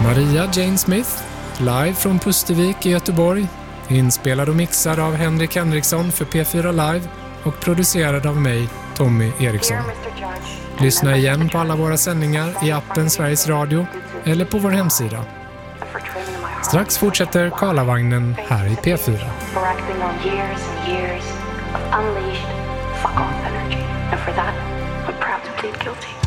Maria Jane Smith, live från Pustervik i Göteborg, inspelad och mixad av Henrik Henriksson för P4 Live och producerad av mig, Tommy Eriksson. Lyssna igen på alla våra sändningar i appen Sveriges Radio eller på vår hemsida. Strax fortsätter Karlavagnen här i P4. Unleashed fuck off energy, and for that, I'm proud to plead guilty.